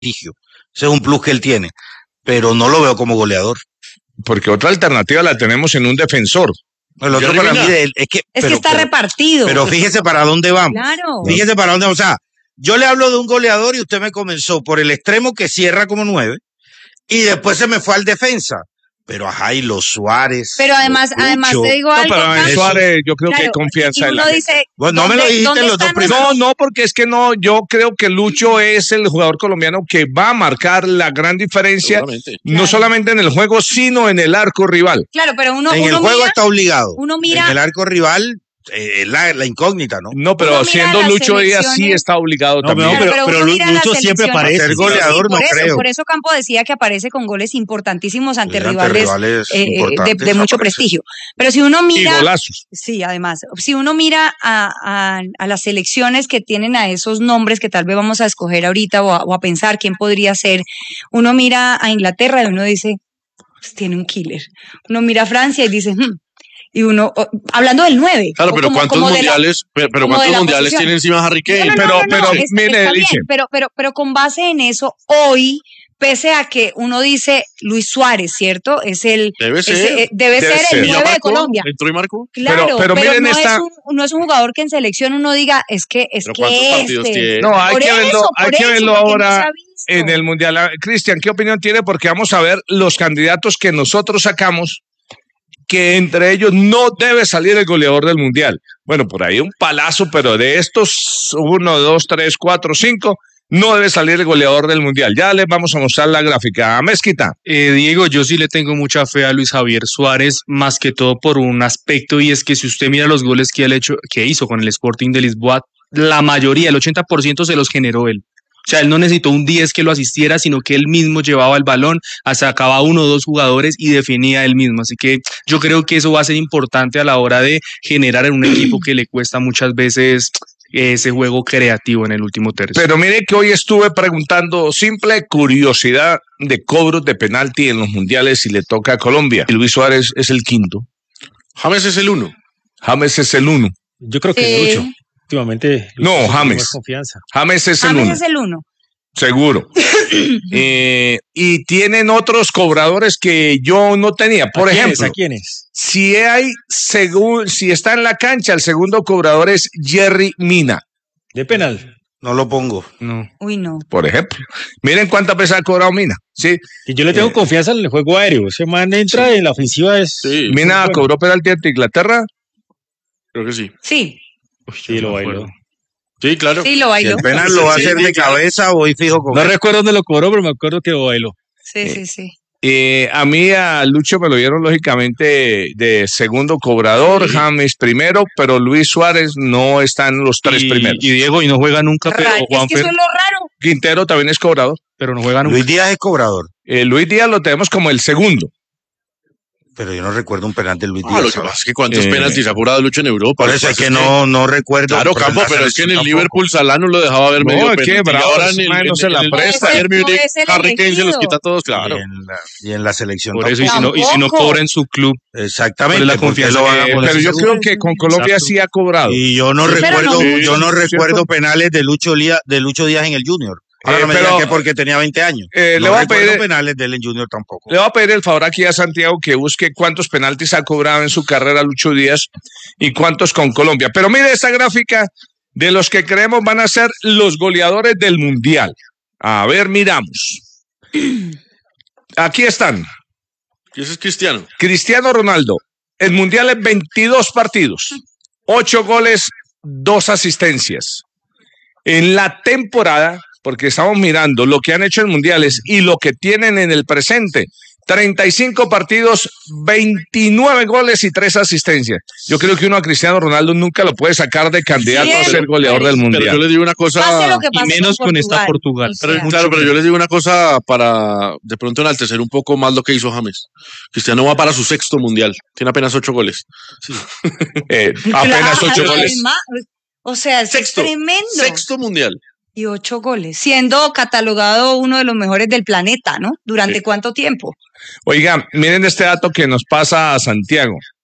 prestigio. Ese es un plus que él tiene, pero no lo veo como goleador. Porque otra alternativa la tenemos en un defensor. El otro para mí es que está repartido. Pero fíjese para dónde vamos. Claro. Fíjese para dónde vamos. O sea, yo le hablo de un goleador y usted me comenzó por el extremo que cierra como 9 y después se me fue al defensa. Pero a Jairo Suárez. Pero además te digo algo. No, pero Suárez, yo creo que hay confianza en la dice, bueno, no me lo dijiste los dos primeros. No, porque es que no, yo creo que Lucho es el jugador colombiano que va a marcar la gran diferencia, no solamente en el juego, sino en el arco rival. Claro, pero en el juego mira, está obligado. Uno mira. En el arco rival. La incógnita, ¿no? No, pero siendo Lucho Díaz sí está obligado también. Pero Lucho siempre aparece. Ser goleador no creo. Por eso Campo decía que aparece con goles importantísimos ante rivales de mucho prestigio. Pero si uno mira... Y golazos. Sí, además. Si uno mira a las selecciones que tienen a esos nombres que tal vez vamos a escoger ahorita o a pensar quién podría ser, uno mira a Inglaterra y uno dice, pues tiene un killer. Uno mira a Francia y dice, y uno, hablando del 9. Claro, pero ¿cuántos mundiales, ¿cuántos mundiales tiene encima Harry Kane? Pero con base en eso, hoy, pese a que uno dice Luis Suárez, ¿cierto? Es el debe ser el 9 de Colombia. ¿Entró y marcó? Claro, pero miren no es un jugador que en selección uno diga, es que ¿cuántos partidos tiene? No, hay que verlo ahora en el Mundial. Cristian, ¿qué opinión tiene? Porque vamos a ver los candidatos que nosotros sacamos, que entre ellos no debe salir el goleador del Mundial. Bueno, por ahí un palazo, pero de estos 1, 2, 3, 4, 5, no debe salir el goleador del Mundial. Ya les vamos a mostrar la gráfica. Mezquita. Diego, yo sí le tengo mucha fe a Luis Javier Suárez, más que todo por un aspecto, y es que si usted mira los goles que hizo con el Sporting de Lisboa, la mayoría, el 80% se los generó él. O sea, él no necesitó un 10 que lo asistiera, sino que él mismo llevaba el balón, sacaba 1 o 2 jugadores y definía él mismo. Así que yo creo que eso va a ser importante a la hora de generar en un equipo que le cuesta muchas veces ese juego creativo en el último tercio. Pero mire que hoy estuve preguntando, simple curiosidad de cobros de penalti en los mundiales y le toca a Colombia. Y Luis Suárez es el 5º. James es el 1. James es el 1. Yo creo que es Lucho. Últimamente no, James. James es el 1. James es el 1. Seguro. Y tienen otros cobradores que yo no tenía. Por ejemplo, ¿a quiénes? Si está en la cancha, el segundo cobrador es Jerry Mina. ¿De penal? No lo pongo. No. Uy, no. Por ejemplo. Miren cuántas veces ha cobrado Mina. Sí. Y yo le tengo confianza en el juego aéreo. Ese man entra en la ofensiva. Mina cobró penalti ante Inglaterra. Creo que sí. Sí. Sí, lo bailó. Sí, claro. Sí, lo bailó. Si el penal lo va a hacer de cabeza, voy fijo con él. No recuerdo dónde lo cobró, pero me acuerdo que lo bailó. Sí. A mí, a Lucho me lo dieron lógicamente de segundo cobrador, James primero, pero Luis Suárez no está en los 3 primeros. Y Diego, y no juega nunca, pero Juanfer. Es que eso es lo raro. Quintero también es cobrador, pero no juega nunca. Luis Díaz es cobrador. Luis Díaz lo tenemos como el segundo. Pero yo no recuerdo un penal de Luis Díaz. Lo que pasa es que cuántos penaltis ha cobrado Lucho en Europa. Por eso es que no recuerdo. Claro, Campo, pero es que en el Liverpool Salano lo dejaba ver medio penalti. Ahora no se la presta. Harry Kane se los quita todos, claro. Y en la selección. Por eso, y si no cobra en su club. Exactamente. La confianza pero yo creo que con Colombia sí ha cobrado. Y yo no recuerdo penales de Lucho Díaz en el Junior. Ahora no me digan que porque tenía 20 años. Le voy a pedir penales de él en Junior tampoco. Le voy a pedir el favor aquí a Santiago que busque cuántos penaltis ha cobrado en su carrera Lucho Díaz y cuántos con Colombia. Pero mire esta gráfica de los que creemos van a ser los goleadores del Mundial. A ver, miramos. Aquí están. ¿Y ese es Cristiano? Cristiano Ronaldo. El Mundial es 22 partidos, 8 goles, 2 asistencias. En la temporada, porque estamos mirando lo que han hecho en mundiales y lo que tienen en el presente, 35 partidos, 29 goles y 3 asistencias. Yo creo que uno a Cristiano Ronaldo nunca lo puede sacar de candidato a ser goleador del mundial. Pero yo les digo una cosa, y menos con esta Portugal. Pero yo les digo una cosa para de pronto enaltecer un poco más lo que hizo James. Cristiano va para su 6º mundial, tiene apenas 8 goles. Sí. Apenas 8 goles. O sea, es tremendo. 6º mundial. Y 8 goles, siendo catalogado uno de los mejores del planeta, ¿no? ¿Durante cuánto tiempo? Oiga, miren este dato que nos pasa a Santiago.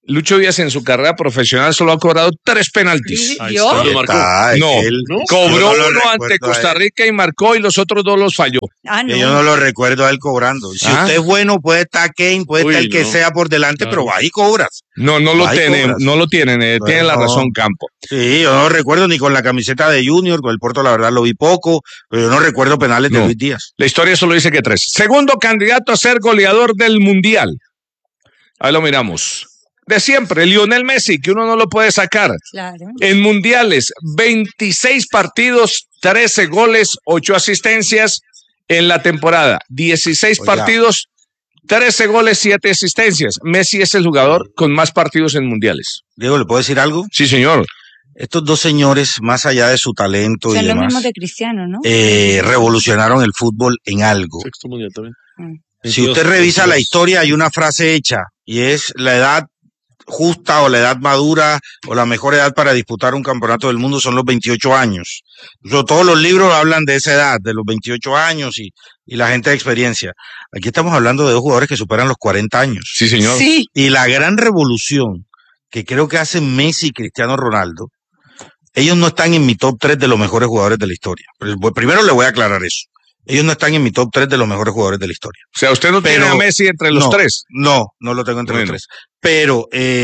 Lucho Díaz en su carrera profesional solo ha cobrado 3 penaltis. ¿Vio? Lo marcó. No, cobró yo no lo uno ante recuerdo a Costa él. Rica y marcó, y los otros 2 los falló. Ah, Que yo no. no lo recuerdo a él cobrando. Si Ah. usted es bueno, puede estar Kane, puede Uy, estar el que no. sea por delante, pero va y cobras. No lo Ay, tienen, cobras. no lo tienen, tienen la No. razón, Campo. Sí, yo no lo recuerdo ni con la camiseta de Junior, con el Porto la verdad lo vi poco, pero yo no recuerdo penales de No. Luis Díaz. La historia solo dice que 3. Segundo candidato a ser goleador del Mundial. Ahí lo miramos. De siempre, Lionel Messi, que uno no lo puede sacar. Claro. En mundiales, 26 partidos, 13 goles, 8 asistencias en la temporada. 16 Oiga. partidos, 13 goles, 7 asistencias. Messi es el jugador con más partidos en mundiales. Diego, ¿le puedo decir algo? Sí, señor. Estos dos señores, más allá de su talento Son y los demás, mismos de Cristiano, ¿no? revolucionaron el fútbol en algo. Sexto mundial también. Si usted revisa la historia, hay una frase hecha y es la edad justa o la edad madura o la mejor edad para disputar un campeonato del mundo son los 28 años. Todos los libros hablan de esa edad, de los 28 años y la gente de experiencia. Aquí estamos hablando de dos jugadores que superan los 40 años. Sí, señor. Sí. Y la gran revolución que creo que hacen Messi y Cristiano Ronaldo, ellos no están en mi top 3 de los mejores jugadores de la historia. Primero le voy a aclarar eso. Ellos no están en mi top 3 de los mejores jugadores de la historia. O sea, usted no tiene a Messi entre los 3. No lo tengo entre Bueno. los 3. Pero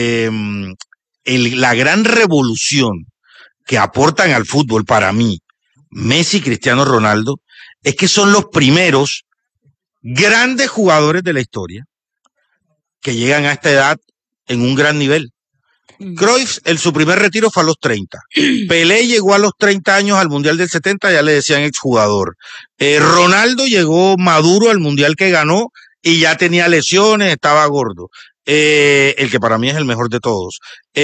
la gran revolución que aportan al fútbol para mí, Messi y Cristiano Ronaldo, es que son los primeros grandes jugadores de la historia que llegan a esta edad en un gran nivel. Cruyff, su primer retiro fue a los 30. Pelé llegó a los 30 años al Mundial del 70, ya le decían exjugador. Ronaldo llegó maduro al Mundial que ganó y ya tenía lesiones, estaba gordo. El que para mí es el mejor de todos.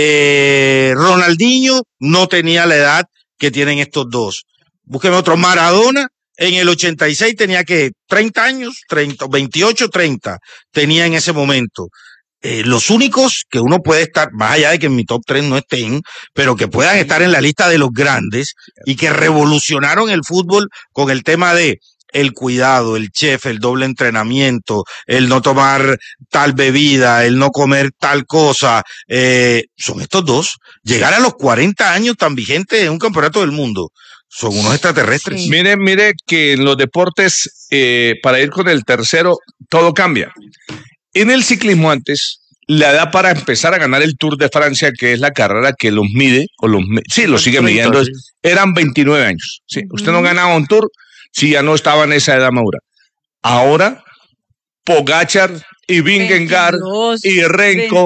Ronaldinho no tenía la edad que tienen estos dos. Búsqueme otro. Maradona en el 86 tenía que 30 años, 28, 30 tenía en ese momento. Los únicos que uno puede estar, más allá de que en mi top 3 no estén, pero que puedan estar en la lista de los grandes y que revolucionaron el fútbol con el tema de el cuidado, el chef, el doble entrenamiento, el no tomar tal bebida, el no comer tal cosa, son estos dos. Llegar a los 40 años tan vigentes en un campeonato del mundo, son unos extraterrestres. Sí. Mire que en los deportes, para ir con el tercero, todo cambia. En el ciclismo antes, la edad para empezar a ganar el Tour de Francia, que es la carrera que los mide, lo sigue 30, midiendo, sí. eran 29 años. Sí, usted no ganaba un Tour si ya no estaba en esa edad madura. Ahora, Pogacar y Vingegaard 22, y Renko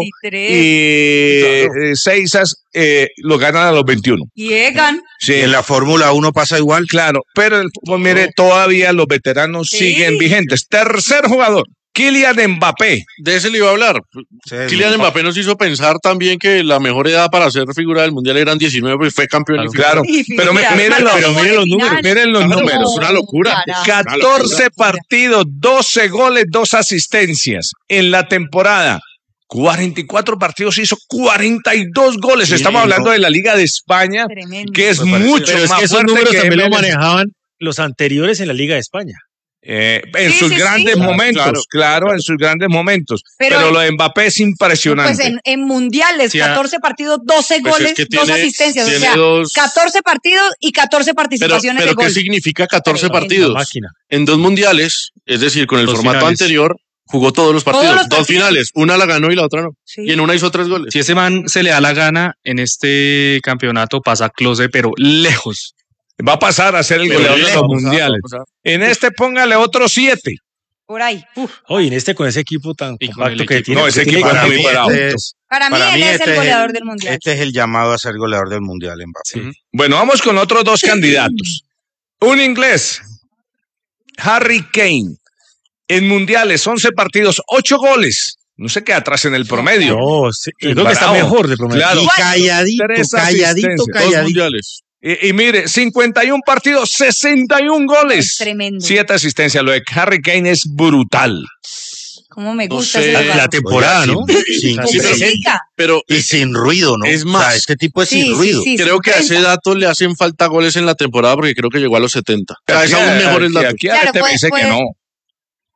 23. y Seisas lo ganan a los 21. Llegan. Sí, En la Fórmula 1 pasa igual. claro, pero mire, todavía los veteranos Sí. siguen vigentes. Tercer jugador, Kylian Mbappé. De ese le iba a hablar. Kylian Mbappé nos hizo pensar también que la mejor edad para ser figura del mundial eran 19, porque fue campeón. en Claro, pero miren los números, miren los Claro, números. es una locura. 14 partidos, 12 goles, 2 asistencias en la temporada. 44 partidos, hizo 42 goles. Sí, Estamos hablando no. de la Liga de España, Tremendo. que es Me parece. mucho Pero es más que esos fuerte números que también lo MLS. manejaban los anteriores en la Liga de España. En Sí, sus sí, grandes sí. momentos, claro, en sus grandes momentos. Pero- Pero lo de Mbappé es impresionante. Pues en mundiales, Sí, 14 partidos, 12 Pues es goles, que 2 tiene- asistencias. O tiene sea, dos- 14 partidos y 14 participaciones Pero de ¿qué gol. significa 14 Tremendo. partidos? La máquina. En 2 mundiales, es decir, con el Dos formato finales. anterior, jugó todos los partidos. Todos los 2 partidos. finales, una la ganó y la otra no. Sí. Y en una hizo 3 goles. Si ese man se le da la gana en este campeonato, pasa close, pero lejos. Va a pasar a ser el Pero goleador de los lejos, mundiales. o sea, En este póngale otros 7. Por ahí. Oye, en este con ese equipo tan Y con compacto el que equipo. tiene. No, ese tiene equipo que- es muy parado. Para mí, él es el goleador del mundial. Este es el llamado a ser goleador del mundial, Mbappé. Bueno, vamos con otros 2 candidatos. Un inglés, Harry Kane. En mundiales, 11 partidos, 8 goles. No se queda atrás en el promedio. No, sí, yo creo que está Bravo. mejor de promedio. Claro. Y calladito, 3 calladito, asistencias. 2 calladito. mundiales. Y mire, 51 partidos, 61 goles. Es tremendo. 7 asistencias. Lo de Harry Kane es brutal. Cómo me No gusta sé. ese La jugador. temporada, Oiga, ¿no? sin- Con Sí, pero- Benfica. Pero y sin ruido, ¿no? Es O más. sea, este tipo es Sí, sin sí, ruido. sí, creo que a ese 50. dato le hacen falta goles en la temporada porque creo que llegó a los 70. O sea, es aún mejor el dato. Aquí Claro, te puede- dice que puede- no.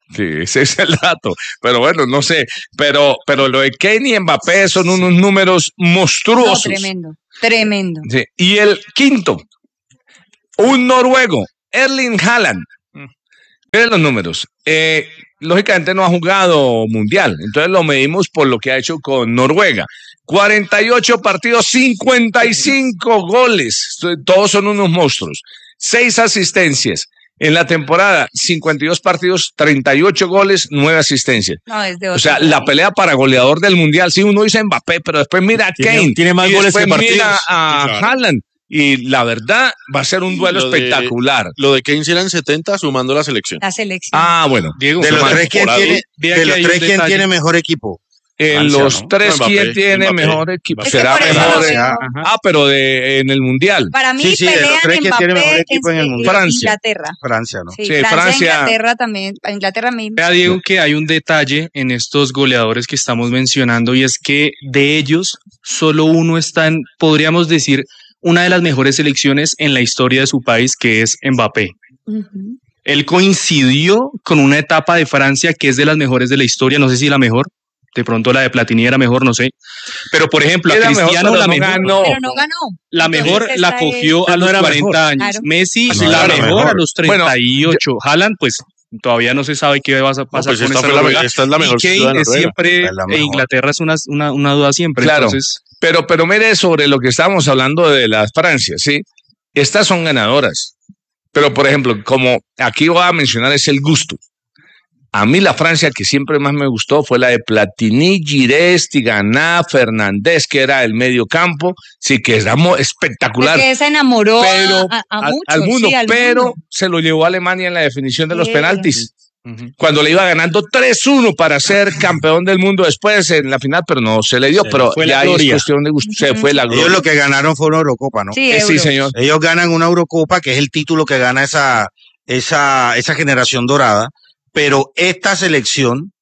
Sí, ese es el dato. Pero bueno, no sé. Pero lo de Kane y Mbappé son unos números monstruosos. No, tremendo. Sí. Y el quinto, un noruego, Erling Haaland. Miren los números. Lógicamente no ha jugado mundial, entonces lo medimos por lo que ha hecho con Noruega. 48 partidos, 55 goles. Todos son unos monstruos. 6 asistencias. En la temporada, 52 partidos, 38 goles, 9 asistencias. No, es de O otro sea, nivel. la pelea para goleador del mundial. Sí, uno dice Mbappé, pero después mira a Kane. Tiene más y goles después que partidos. mira a Claro. Haaland. Y la verdad, va a ser un duelo Lo de- espectacular. Lo de Keynes eran 70 sumando la selección. La selección. Ah, bueno. Diego, De los Sumando tres, ¿quién por ahí. tiene, Vea de que los hay un tres, ¿quién detalle. tiene mejor equipo? En Francia, los ¿no? tres, Mbappé, ¿quién tiene Mbappé. mejor equipo? Es que Será por eso mejor. lo veo. Ajá. Pero en el mundial. Para mí Sí, sí, de los pelean tres, ¿quién tiene mejor Mbappé equipo en el mundo? Francia. Inglaterra. Francia, ¿no? Sí, Sí, Francia, Francia. Inglaterra también. Inglaterra a mí. Vea, Diego, que hay un detalle en estos goleadores que estamos mencionando y es que de ellos solo uno está en, podríamos decir, una de las mejores selecciones en la historia de su país, que es Mbappé. Ujú. Él coincidió con una etapa de Francia que es de las mejores de la historia, no sé si la mejor, de pronto la de Platini era mejor, no sé. Pero por ejemplo, a Era mejor, Cristiano pero la no mejor, ganó. Pero no ganó. la Entonces, mejor la esta cogió es- a los no era 40 mejor. años. Claro. Messi No la era mejor mejor. a los 38. Haaland, pues todavía no se sabe qué va a pasar pues con esta esta fue la- Noruega. esta es la mejor Y ciudad de Kane es Noruega. siempre, Es la mejor. Inglaterra es una duda siempre. Claro. Entonces, Pero mire sobre lo que estábamos hablando de las Francias, ¿sí? Estas son ganadoras. Pero, por ejemplo, como aquí voy a mencionar es el gusto. A mí la Francia que siempre más me gustó fue la de Platini, Giroud, Tigana, Fernandés, que era el medio campo. Sí, que era espectacular. Porque esa enamoró Pero a muchos. al mundo, sí, al pero mundo. se lo llevó a Alemania en la definición de los Sí. penaltis. Cuando le iba ganando 3-1 para ser campeón del mundo después en la final, pero no se le dio. Se le Pero fue la ya ahí es gloria. cuestión de gusto. Se fue la gloria. Ellos lo que ganaron fue una Eurocopa, ¿no? Sí, Sí, Euro. señor. Ellos ganan una Eurocopa, que es el título que gana esa generación dorada, pero esta selección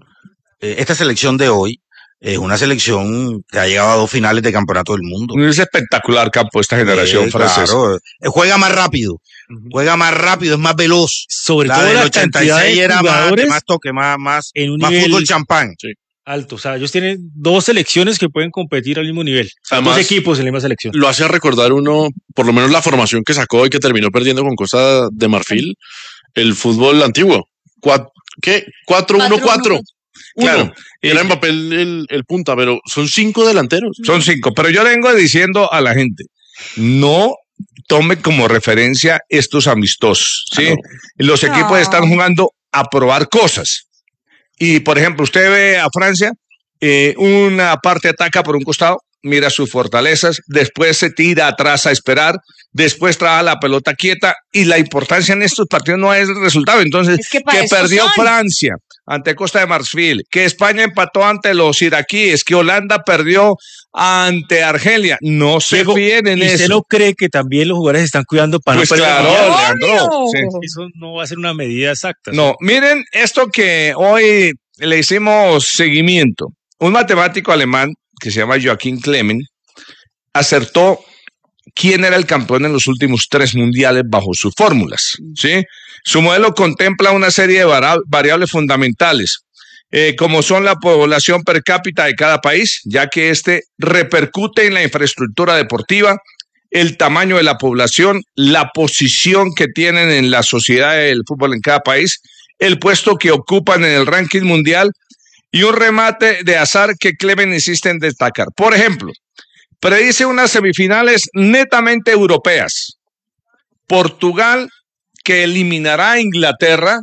de hoy, es una selección que ha llegado a 2 finales de campeonato del mundo. Es espectacular campo esta generación francesa. Claro. Juega más rápido, es más veloz. Sobre La todo del la cantidad 86 de era más, jugadores de más toque, más en un más nivel fútbol champán. alto. O sea, ellos tienen 2 selecciones que pueden competir al mismo nivel. Además, 2 equipos en la misma selección. Lo hace recordar uno, por lo menos la formación que sacó y que terminó perdiendo con Costa de Marfil, el fútbol antiguo. ¿Qué? 4-1-4. Claro. Era Mbappé el punta, pero son 5 delanteros. Son 5. Pero yo vengo diciendo a la gente, no tome como referencia estos amistosos. ¿Sí? Los equipos No. están jugando a probar cosas. Y, por ejemplo, usted ve a Francia, una parte ataca por un costado, mira sus fortalezas, después se tira atrás a esperar, después trae la pelota quieta y la importancia en estos partidos no es el resultado. Entonces, Es que para que eso perdió son. Francia ante Costa de Marfil, que España empató ante los iraquíes, que Holanda perdió ante Argelia. No se Diego, fíen en ¿y usted eso. no cree que también los jugadores se están cuidando para Pues no perder claro, el mundial? Leandro. Obvio. Sí. Eso no va a ser una medida exacta. No, miren esto que hoy le hicimos seguimiento. Un matemático alemán que se llama Joachim Klemen acertó quién era el campeón en los últimos 3 mundiales bajo sus fórmulas. ¿Sí? Su modelo contempla una serie de variables fundamentales, como son la población per cápita de cada país, ya que este repercute en la infraestructura deportiva, el tamaño de la población, la posición que tienen en la sociedad del fútbol en cada país, el puesto que ocupan en el ranking mundial y un remate de azar que Clemen insiste en destacar. Por ejemplo, predice unas semifinales netamente europeas. Portugal, que eliminará a Inglaterra,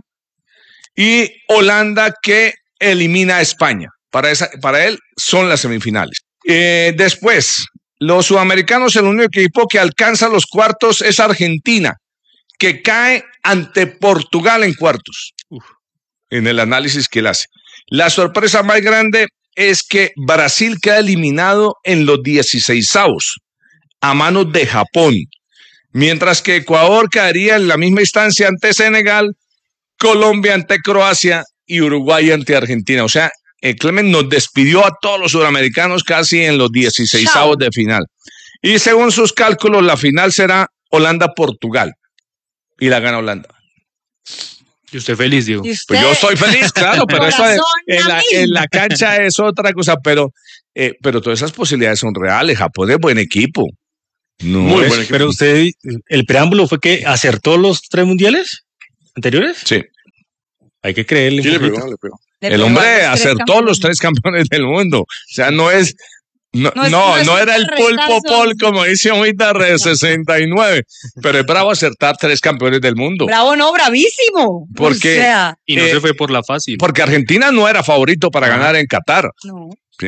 y Holanda, que elimina a España. Para él son las semifinales. Después, los sudamericanos, el único equipo que alcanza los cuartos es Argentina, que cae ante Portugal en cuartos. En el análisis que él hace. La sorpresa más grande es que Brasil queda eliminado en los 16avos a manos de Japón, mientras que Ecuador quedaría en la misma instancia ante Senegal, Colombia ante Croacia y Uruguay ante Argentina. O sea, Clemen nos despidió a todos los sudamericanos casi en los 16avos de final. Y según sus cálculos, la final será Holanda-Portugal. Y la gana Holanda. Y usted feliz, Diego. ¿Y usted? Pues yo estoy feliz, claro, pero eso Corazón en la cancha es otra cosa, pero todas esas posibilidades son reales. Japón es buen equipo. No Muy es- buen equipo. Pero usted, el preámbulo fue que acertó los 3 mundiales anteriores. Sí. Hay que creerle. Sí, un le poquito. pegó, le pegó. Le El pegó a hombre tres acertó campeones. los 3 campeones del mundo. O sea, no es. No, No es- no, no es no un era el pulpo carretazo. pol, como dice ahorita, de 69. Pero es bravo acertar 3 campeones del mundo. Bravo, no, bravísimo. Porque- O sea, Y no se fue por la fácil. Porque Argentina no era favorito para ganar en Qatar. no. Sí.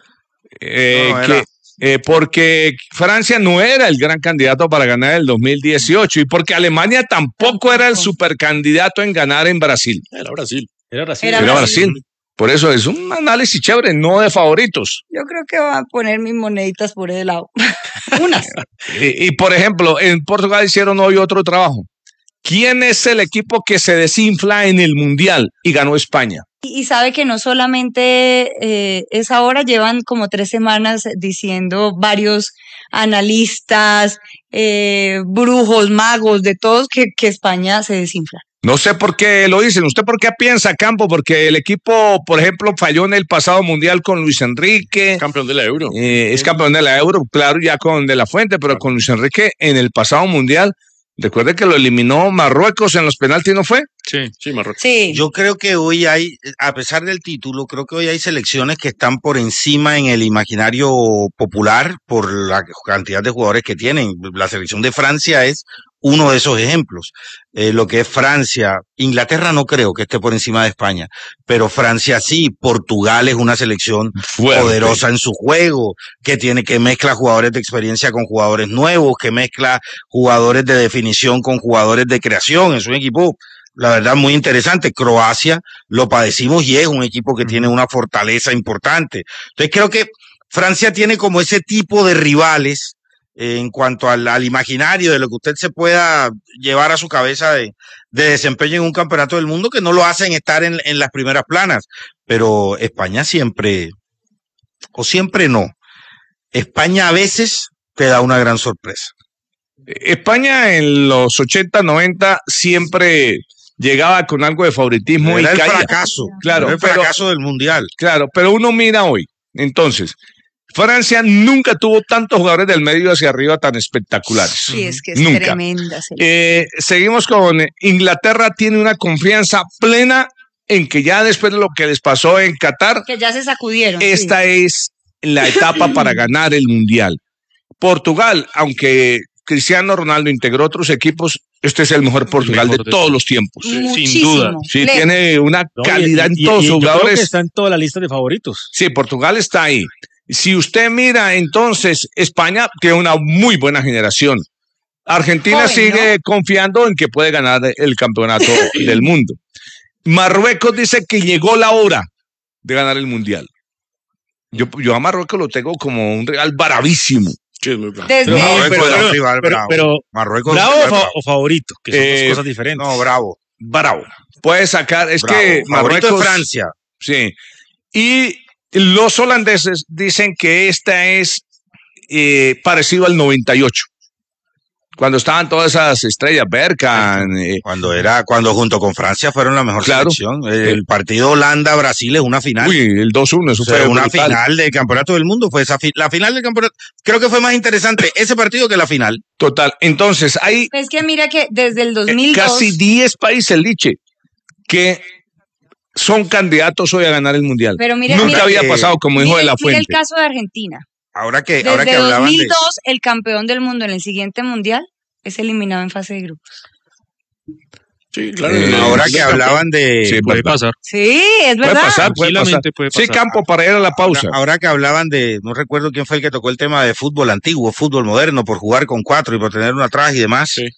No era. Porque Francia no era el gran candidato para ganar el 2018 y porque Alemania tampoco era el supercandidato en ganar en Brasil. Era Brasil. Era Brasil. Era Era Brasil. Brasil. Por eso es un análisis chévere, no de favoritos. Yo creo que voy a poner mis moneditas por ese lado. Unas. Y, por ejemplo, en Portugal hicieron hoy otro trabajo. ¿Quién es el equipo que se desinfla en el Mundial y ganó España? Y sabe que no solamente es ahora, llevan como 3 semanas diciendo varios analistas, brujos, magos, de todos, que España se desinfla. No sé por qué lo dicen. ¿Usted por qué piensa, Campo? Porque el equipo, por ejemplo, falló en el pasado Mundial con Luis Enrique. Campeón de la Euro. Es campeón de la Euro, claro, ya con De La Fuente, pero con Luis Enrique en el pasado Mundial. Recuerde que lo eliminó Marruecos en los penaltis, ¿no fue? Sí. Sí, Marruecos. Sí. Yo creo que hoy hay, a pesar del título, creo que hoy hay selecciones que están por encima en el imaginario popular por la cantidad de jugadores que tienen. La selección de Francia es uno de esos ejemplos. Lo que es Francia, Inglaterra no creo que esté por encima de España, pero Francia sí. Portugal es una selección Fuerte. poderosa en su juego, que mezcla jugadores de experiencia con jugadores nuevos, que mezcla jugadores de definición con jugadores de creación. Es un equipo, la verdad, muy interesante. Croacia lo padecimos y es un equipo que tiene una fortaleza importante. Entonces creo que Francia tiene como ese tipo de rivales en cuanto al imaginario de lo que usted se pueda llevar a su cabeza de desempeño en un campeonato del mundo, que no lo hacen estar en las primeras planas. Pero España siempre, o siempre no, España a veces te da una gran sorpresa. España en los 80, 90 siempre llegaba con algo de favoritismo Era y el caía. fracaso, Claro, era el pero- fracaso del mundial. Claro, pero uno mira hoy. Entonces, Francia nunca tuvo tantos jugadores del medio hacia arriba tan espectaculares. Sí, es que es Nunca. tremenda. Seguimos con Inglaterra, tiene una confianza plena en que ya después de lo que les pasó en Qatar, Que ya se sacudieron. sí. esta es la etapa para ganar el Mundial. Portugal, aunque Cristiano Ronaldo integró otros equipos, este es el mejor Portugal mejor de de todos todos. los tiempos. Muchísimo. duda. Sí, Le- tiene una No, calidad en todos sus yo creo que jugadores. está en toda la lista de favoritos. Sí, Portugal está ahí. Si usted mira, entonces, España tiene una muy buena generación. Argentina Joven, sigue confiando en que puede ganar el campeonato del mundo. Marruecos dice que llegó la hora de ganar el Mundial. Yo a Marruecos lo tengo como un real bravísimo. Sí, es muy bravo. Desde Pero- Marruecos era un rival pero- bravo. pero- Marruecos ¿Bravo era o, bravo. o favorito? Que son dos cosas diferentes. No, bravo. Bravo. Puede sacar, es bravo. que Favorito Marruecos. de Francia. Sí. Y los holandeses dicen que esta es parecido al 98. Cuando estaban todas esas estrellas, Bergkamp, Cuando junto con Francia fueron la mejor Claro. selección. El partido Holanda-Brasil es una final. uy, el 2-1, eso O sea, fue una brutal. final del campeonato del mundo. Fue la final del campeonato. Creo que fue más interesante ese partido que la final. Total. Entonces, hay Es que mira que desde el 2002. casi 10 países, Liche, que son candidatos hoy a ganar el Mundial. Pero mire, Nunca mire- había pasado, como dijo mire- De La mire el Fuente. caso de Argentina. Ahora que Desde hablaban 2002, el campeón del mundo en el siguiente mundial es eliminado en fase de grupos. Sí, claro. ahora que hablaban de Sí, Puede verdad. pasar. Sí, es Puede verdad. pasar, puede pasar. Tranquilamente puede Sí, pasar. Campo, para ir a la pausa. ahora que hablaban de, no recuerdo quién fue el que tocó el tema de fútbol antiguo, fútbol moderno, por jugar con 4 y por tener uno atrás y demás. Sí.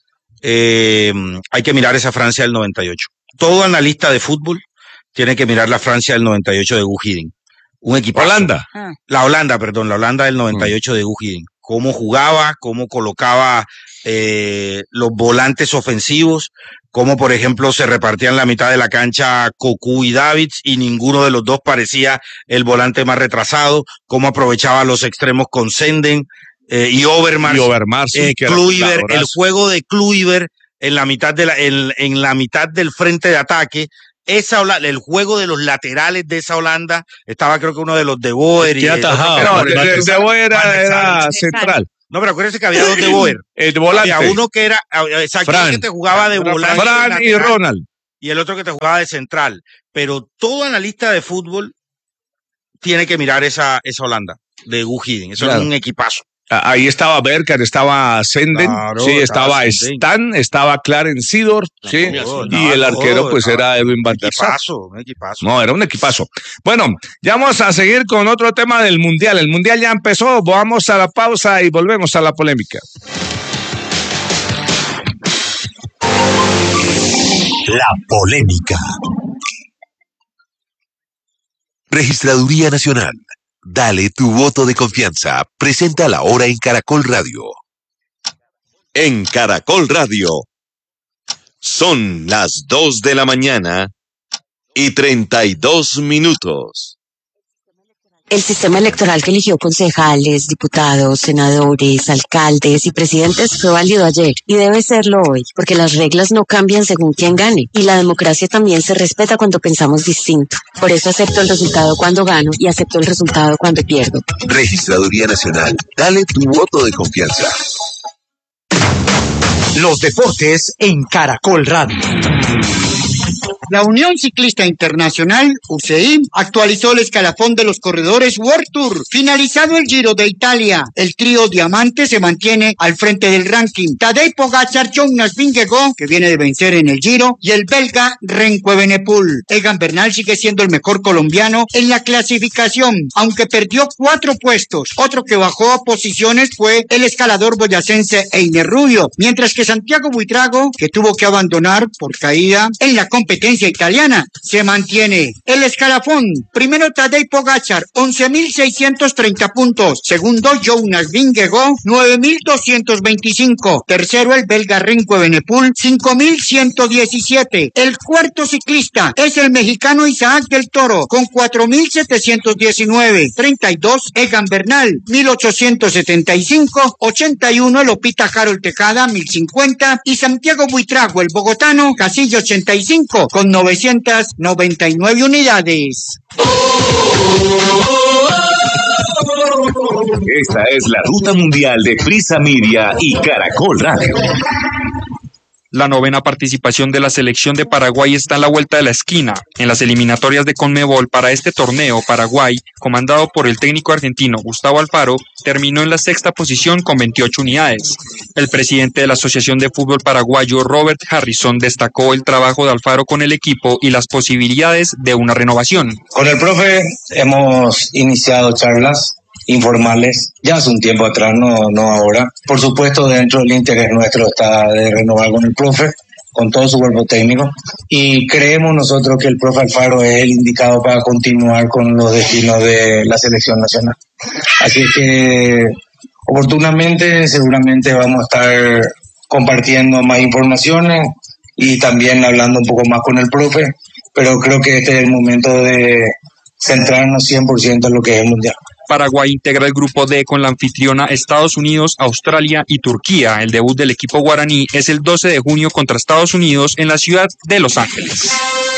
Hay que mirar esa Francia del 98. Todo analista de fútbol tiene que mirar la Francia del 98 de Gus Hiddink. Un equipo. Holanda. Ah, La Holanda del 98 de Gus Hiddink. Cómo jugaba, cómo colocaba los volantes ofensivos, cómo, por ejemplo, se repartían la mitad de la cancha Cocu y Davids y ninguno de los dos parecía el volante más retrasado, cómo aprovechaba los extremos con Senden y Overmars. Y Overmars, sí, que era Kluivert, el jugadorazo. juego de Kluivert en la mitad en la mitad del frente de ataque. El juego de los laterales de esa Holanda, estaba creo que uno de los de Boer y atajaba. No, de Boer era central. No, pero acuérdense que había dos de Boer. El volante. Había uno que era Fran. que te jugaba de volante. Fran y Ronald. Y el otro que te jugaba de central. Pero todo analista de fútbol tiene que mirar esa Holanda de Guus Hiddink. Eso Claro. es un equipazo. Ahí estaba Berger, estaba Senden, Claro, sí, estaba Senden. Stan, estaba Clarence Seedorf, sí, y el arquero pues era Edwin van der Sar. Un equipazo. No, era un equipazo. Bueno, ya vamos a seguir con otro tema del Mundial. El Mundial ya empezó, vamos a la pausa y volvemos a la polémica. La polémica. Registraduría Nacional. Dale tu voto de confianza. Presenta la hora en Caracol Radio. En Caracol Radio. Son las 2 de la mañana y 32 minutos. El sistema electoral que eligió concejales, diputados, senadores, alcaldes y presidentes fue válido ayer y debe serlo hoy, porque las reglas no cambian según quién gane y la democracia también se respeta cuando pensamos distinto. Por eso acepto el resultado cuando gano y acepto el resultado cuando pierdo. Registraduría Nacional. Dale tu voto de confianza. Los deportes en Caracol Radio. La Unión Ciclista Internacional, UCI, actualizó el escalafón de los corredores World Tour. Finalizado el Giro de Italia, el trío Diamante se mantiene al frente del ranking. Tadej Pogačar, Jonas Vingegaard, que viene de vencer en el Giro, y el belga Remco Evenepoel. Egan Bernal sigue siendo el mejor colombiano en la clasificación, aunque perdió 4 puestos. Otro que bajó a posiciones fue el escalador boyacense Einer Rubio, mientras que Santiago Buitrago, que tuvo que abandonar por caída en la competencia italiana, se mantiene. El escalafón: primero Tadej Pogačar, 11.630 puntos. Segundo Jonas Vingegaard, 9.225. Tercero el belga Remco Evenepoel, 5.117. El cuarto ciclista es el mexicano Isaac del Toro, con 4.719. 32 Egan Bernal, 1.875. 81 el Opita Harold Tejada, 1.050. Y Santiago Buitrago, el bogotano, Casillo 85, con 999 unidades. Esta es la ruta mundial de Prisa Media y Caracol Radio. La 9ª participación de la selección de Paraguay está a la vuelta de la esquina. En las eliminatorias de Conmebol para este torneo, Paraguay, comandado por el técnico argentino Gustavo Alfaro, terminó en la 6ª posición con 28 unidades. El presidente de la Asociación de Fútbol Paraguayo, Robert Harrison, destacó el trabajo de Alfaro con el equipo y las posibilidades de una renovación. Con el profe hemos iniciado charlas informales ya hace un tiempo atrás, no ahora. Por supuesto, dentro del interés nuestro está de renovar con el profe, con todo su cuerpo técnico, y creemos nosotros que el profe Alfaro es el indicado para continuar con los destinos de la selección nacional. Así que oportunamente seguramente vamos a estar compartiendo más informaciones y también hablando un poco más con el profe, pero creo que este es el momento de centrarnos 100% en lo que es el Mundial. Paraguay integra el grupo D con la anfitriona Estados Unidos, Australia y Turquía. El debut del equipo guaraní es el 12 de junio contra Estados Unidos en la ciudad de Los Ángeles.